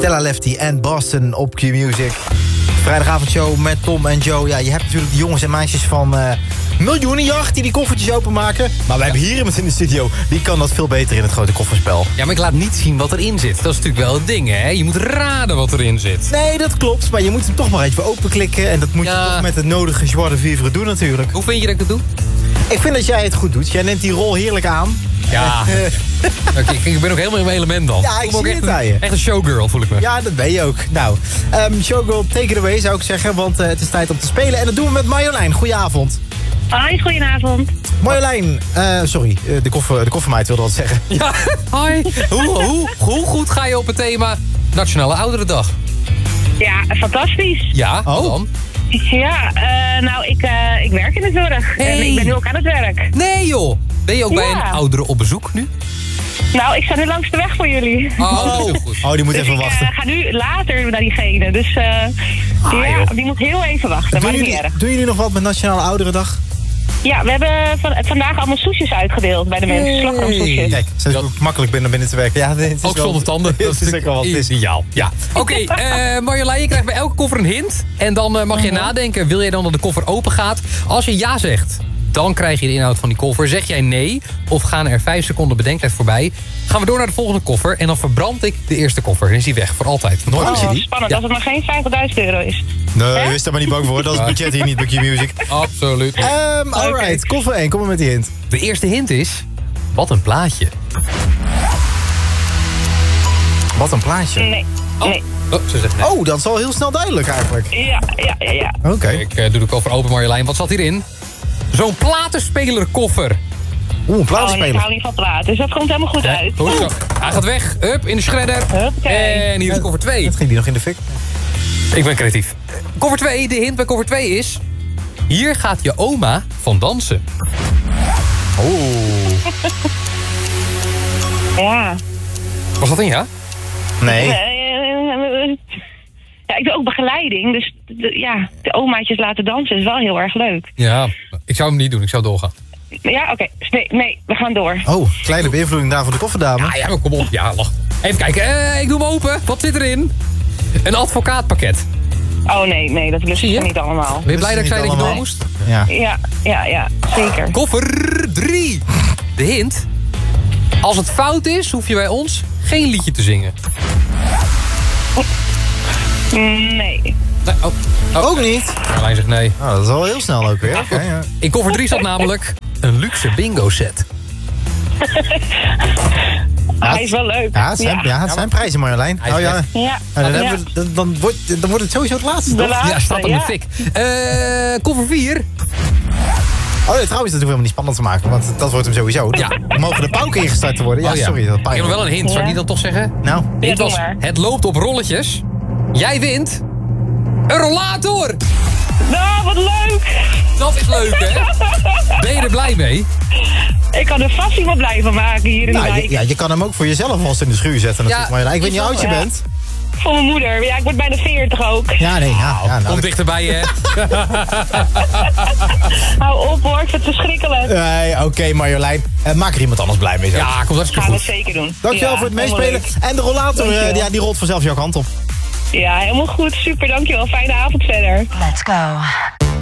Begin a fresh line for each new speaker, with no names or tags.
Stella Lefty en Boston op Q-Music. Vrijdagavondshow met Tom en Joe. Ja, je hebt natuurlijk de jongens en meisjes van Miljoenenjacht die koffertjes openmaken. Maar wij hebben hier iemand in de studio. Die kan dat veel beter in het grote kofferspel.
Ja, maar ik laat niet zien wat erin zit. Dat is natuurlijk wel het ding, hè? Je moet raden wat erin zit.
Nee, dat klopt. Maar je moet hem toch maar even openklikken. En dat moet je toch met het nodige joie de vivre doen natuurlijk.
Hoe vind je dat ik het doe?
Ik vind dat jij het goed doet. Jij neemt die rol heerlijk aan.
Ja, ik ben ook helemaal in mijn element dan.
Ja, ik zie het aan je.
Echt een showgirl voel ik me.
Ja, dat ben je ook. Nou, showgirl, take it away zou ik zeggen. Want het is tijd om te spelen. En dat doen we met Marjolein. Goedenavond.
Hoi, goedenavond.
Marjolein, sorry, de koffermeid wilde wat zeggen.
Ja, hi. Hoe goed ga je op het thema Nationale Ouderendag?
Ja, fantastisch.
Ja, wat dan?
Ja, nou, ik werk in de zorg.
Hey.
En ik ben nu ook aan het werk.
Nee joh. Ben je ook bij een oudere op bezoek nu?
Nou, ik sta nu langs de weg voor jullie.
Oh, heel goed.
Oh, die moet
Dus
even wachten.
ik ga nu later naar diegene. Dus ja, die moet heel even wachten. Maar niet erg.
Doen jullie nog wat met Nationale Ouderendag?
Ja, we hebben vandaag allemaal soesjes uitgedeeld bij de mensen. Slagroomsoesjes.
Kijk, ze is ook makkelijk binnen te werken. Ja, het is
Ook
wel,
zonder tanden.
Dat is ook wel wat.
Ideaal. Ja. Oké, Marjolein, je krijgt bij elke koffer een hint. En dan mag je nadenken, wil jij dan dat de koffer open gaat? Als je ja zegt, dan krijg je de inhoud van die koffer. Zeg jij nee, of gaan er 5 seconden bedenktijd voorbij... gaan we door naar de volgende koffer en dan verbrand ik de eerste koffer. Dan is die weg, voor altijd. Nooit meer zien.
Spannend,
Ja.
als het maar geen €50.000 is.
Nee, wees daar maar niet bang voor. Dat is het budget hier niet bij Q-Music.
Absoluut.
Alright, koffer 1, kom maar met die hint.
De eerste hint is, wat een plaatje.
Wat een plaatje.
Nee, nee.
Oh, ze zegt nee.
Oh, dat is al heel snel duidelijk eigenlijk.
Ja.
Oké.
Ik doe de koffer open, Marjolein. Wat zat hierin? Zo'n platenspelerkoffer.
Een
Oh, nee,
platenspeler.
ik hou niet van plaat. Dus dat komt helemaal goed uit.
Goed zo. Hij gaat weg. Hup, in de shredder.
Huppakee.
En hier is koffer 2.
Het ging die nog in de fik.
Ik ben creatief. Koffer 2, de hint bij koffer 2 is... Hier gaat je oma van dansen.
Oh.
Ja.
Was dat een ja?
Nee.
Ja, ik doe ook begeleiding. Dus de omaatjes laten dansen is wel heel erg leuk.
Ja, ik zou hem niet doen. Ik zou doorgaan.
Ja, oké. Nee, we gaan door.
Oh, kleine beïnvloeding daar van de kofferdame.
Ja, maar kom op. Ja, lach. Even kijken. Ik doe hem open. Wat zit erin? Een advocaatpakket.
Oh nee, dat lusten
Zie je?
ze niet allemaal.
Ben je blij dat ik
niet
zei dat je door
allemaal.
moest?
Ja.
Ja, zeker.
Koffer 3. De hint. Als het fout is, hoef je bij ons geen liedje te zingen.
Nee.
Nee, oh.
Ook niet.
Marjolein zegt nee.
Oh, dat is al heel snel ook weer. Oké, ja.
In koffer 3 zat namelijk een luxe bingo set.
Hij is wel leuk.
Ja, het zijn prijzen, Marjolein.
Hij is
Oh ja.
weg.
Ja.
Dan wordt het sowieso het laatste,
De
toch?
laatste,
Ja, staat in de fik. Koffer 4.
Oh ja, trouwens, dat hoeven we helemaal niet spannend te maken, want dat wordt hem sowieso.
Ja.
Mogen de pauken ingestart te worden? Ja,
Oh ja.
sorry. Dat
Ik heb nog
pijn.
wel een hint. Zou ik die dan toch zeggen?
Nou,
Dit
Ja, doe
was
maar.
Het loopt op rolletjes. Jij wint een rollator.
Nou, wat leuk.
Dat is leuk, hè? Ben je er blij mee?
Ik kan er vast iemand blij van maken hier in de wijk.
je kan hem ook voor jezelf vast in de schuur zetten natuurlijk,
Ja,
Marjolein. Ik weet niet hoe oud je
ja.
bent.
Voor mijn moeder. Ja, ik word bijna 40 ook.
Ja, nee. Nou,
Kom dichterbij, hè?
Hou op hoor, ik vind het verschrikkelijk.
Nee, oké, Marjolein. Maak er iemand anders blij mee. Zo.
Ja, komt hartstikke
Gaan we
goed.
zeker doen.
Dankjewel
Ja,
voor het
helemaal
meespelen.
leuk.
En de rollator,
Dankjewel.
die rolt vanzelf jouw kant op.
Ja, helemaal goed. Super, dankjewel. Fijne avond verder.
Let's go.